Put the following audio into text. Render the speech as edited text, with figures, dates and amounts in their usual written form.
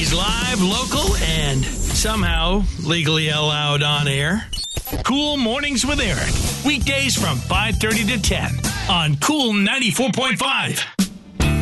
Always live, local, and somehow legally allowed on air. Cool Mornings with Eric. Weekdays from 5:30 to 10 on Cool 94.5.